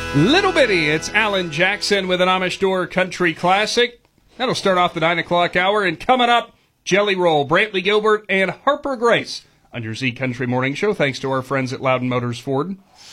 Little Bitty, it's Alan Jackson with an Amish Door Country Classic. That'll start off the 9 o'clock hour. And coming up, Jelly Roll, Brantley Gilbert, and Harper Grace on your Z Country Morning Show, thanks to our friends at Loudon Motors Ford.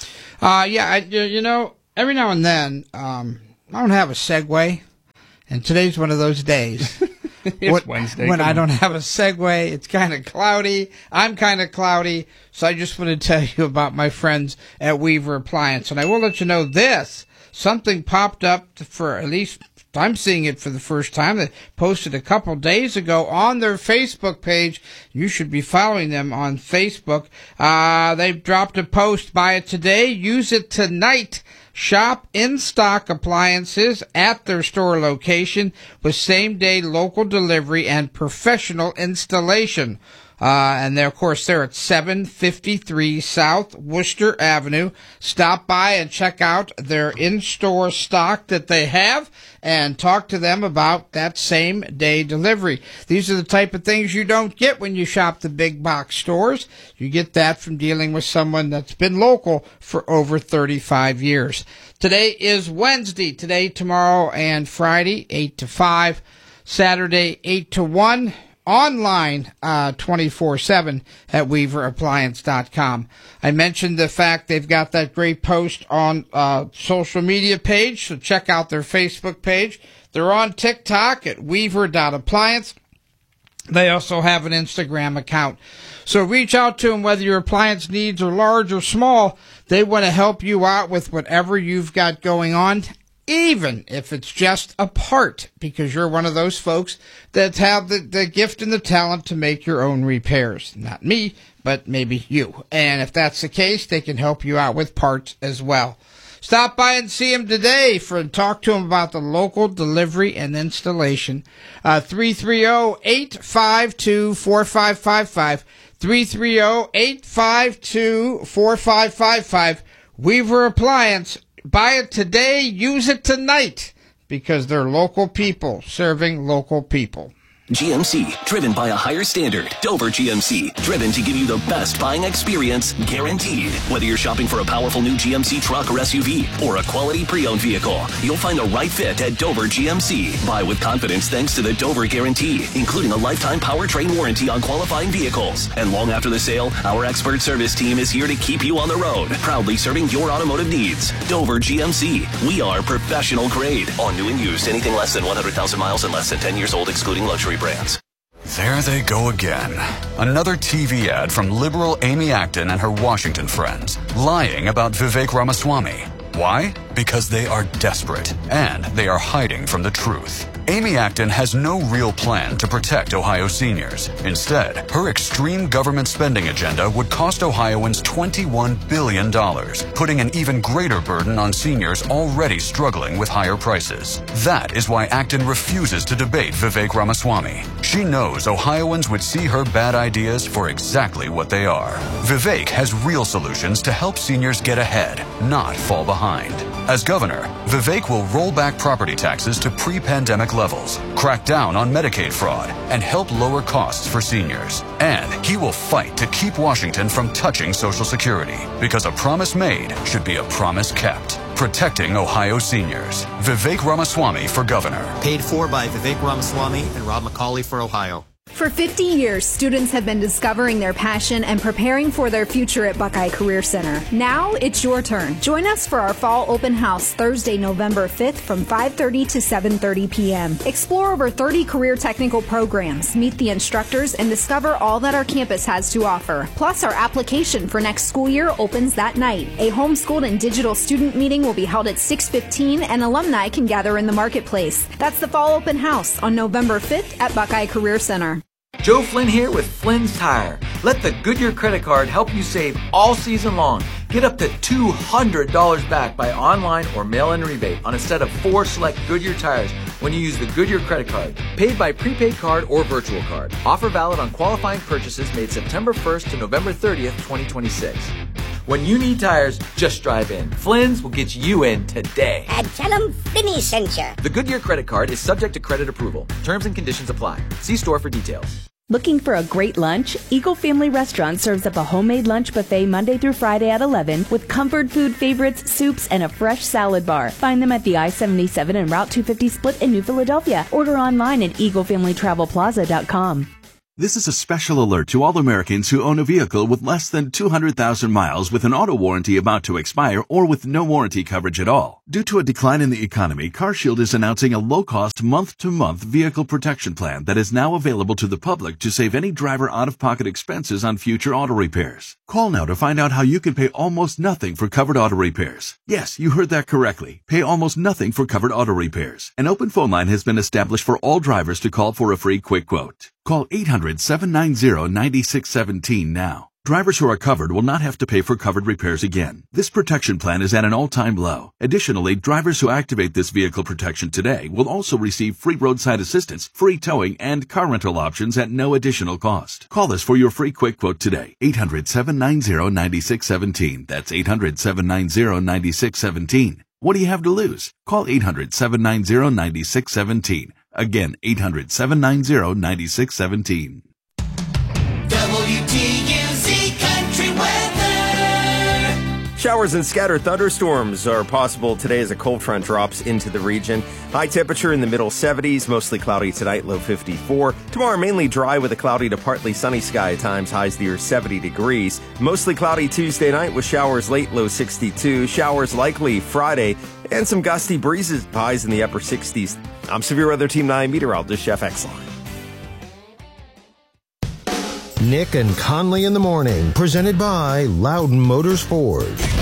Every now and then, I don't have a segue, and today's one of those days. It's Wednesday. When I don't have a segue, it's kind of cloudy. I'm kind of cloudy, so I just want to tell you about my friends at Weaver Appliance. And I will let you know this. Something popped up for, at least I'm seeing it for the first time. They posted a couple days ago on their Facebook page. You should be following them on Facebook. They've dropped a post. Buy it today, use it tonight. Shop in-stock appliances at their store location with same-day local delivery and professional installation. And of course, they're at 753 South Worcester Avenue. Stop by and check out their in-store stock that they have and talk to them about that same-day delivery. These are the type of things you don't get when you shop the big box stores. You get that from dealing with someone that's been local for over 35 years. Today is Wednesday. Today, tomorrow, and Friday, 8 to 5. Saturday, 8 to 1. Online 24/7 at WeaverAppliance.com. I mentioned the fact they've got that great post on social media page, so check out their Facebook page. They're on TikTok at Weaver.appliance. They also have an Instagram account. So reach out to them whether your appliance needs are large or small. They want to help you out with whatever you've got going on, even if it's just a part, because you're one of those folks that have the gift and the talent to make your own repairs. Not me, but maybe you. And if that's the case, they can help you out with parts as well. Stop by and see them today and talk to them about the local delivery and installation. 330-852-4555. 330-852-4555. Weaver Appliance. Buy it today, use it tonight, because they're local people serving local people. GMC, driven by a higher standard. Dover GMC, driven to give you the best buying experience, guaranteed. Whether you're shopping for a powerful new GMC truck or SUV, or a quality pre-owned vehicle, you'll find the right fit at Dover GMC. Buy with confidence thanks to the Dover Guarantee, including a lifetime powertrain warranty on qualifying vehicles. And long after the sale, our expert service team is here to keep you on the road, proudly serving your automotive needs. Dover GMC, we are professional grade. On new and used, anything less than 100,000 miles and less than 10 years old, excluding luxury brands. There they go again. Another TV ad from liberal Amy Acton and her Washington friends, lying about Vivek Ramaswamy. Why? Because they are desperate, and they are hiding from the truth. Amy Acton has no real plan to protect Ohio seniors. Instead, her extreme government spending agenda would cost Ohioans $21 billion, putting an even greater burden on seniors already struggling with higher prices. That is why Acton refuses to debate Vivek Ramaswamy. She knows Ohioans would see her bad ideas for exactly what they are. Vivek has real solutions to help seniors get ahead, not fall behind. As governor, Vivek will roll back property taxes to pre-pandemic levels, crack down on Medicaid fraud, and help lower costs for seniors. And he will fight to keep Washington from touching Social Security, because a promise made should be a promise kept. Protecting Ohio seniors. Vivek Ramaswamy for governor. Paid for by Vivek Ramaswamy and Rob McCauley for Ohio. For 50 years, students have been discovering their passion and preparing for their future at Buckeye Career Center. Now it's your turn. Join us for our fall open house Thursday, November 5th from 5:30 to 7:30 p.m. Explore over 30 career technical programs, meet the instructors, and discover all that our campus has to offer. Plus, our application for next school year opens that night. A homeschooled and digital student meeting will be held at 6:15, and alumni can gather in the marketplace. That's the fall open house on November 5th at Buckeye Career Center. Joe Flynn here with Flynn's Tire. Let the Goodyear credit card help you save all season long. Get up to $200 back by online or mail-in rebate on a set of 4 select Goodyear tires when you use the Goodyear credit card. Paid by prepaid card or virtual card. Offer valid on qualifying purchases made September 1st to November 30th, 2026. When you need tires, just drive in. Flynn's will get you in today. And tell them Flinny sent you. The Goodyear credit card is subject to credit approval. Terms and conditions apply. See store for details. Looking for a great lunch? Eagle Family Restaurant serves up a homemade lunch buffet Monday through Friday at 11 with comfort food favorites, soups, and a fresh salad bar. Find them at the I-77 and Route 250 split in New Philadelphia. Order online at eaglefamilytravelplaza.com. This is a special alert to all Americans who own a vehicle with less than 200,000 miles with an auto warranty about to expire or with no warranty coverage at all. Due to a decline in the economy, CarShield is announcing a low-cost month-to-month vehicle protection plan that is now available to the public to save any driver out-of-pocket expenses on future auto repairs. Call now to find out how you can pay almost nothing for covered auto repairs. Yes, you heard that correctly. Pay almost nothing for covered auto repairs. An open phone line has been established for all drivers to call for a free quick quote. Call 800-790-9617 now. Drivers who are covered will not have to pay for covered repairs again. This protection plan is at an all-time low. Additionally, drivers who activate this vehicle protection today will also receive free roadside assistance, free towing, and car rental options at no additional cost. Call us for your free quick quote today. 800-790-9617. That's 800-790-9617. What do you have to lose? Call 800-790-9617. Again, 800-790-9617. WTUZ Country Weather. Showers and scattered thunderstorms are possible today as a cold front drops into the region. High temperature in the middle 70s, mostly cloudy tonight, low 54. Tomorrow mainly dry with a cloudy to partly sunny sky at times, highs near 70 degrees. Mostly cloudy Tuesday night with showers late, low 62. Showers likely Friday and some gusty breezes, highs in the upper 60s. I'm Severe Weather Team 9 meteorologist Jeff Exline. Nick and Conley in the morning, presented by Loudon Motors Ford.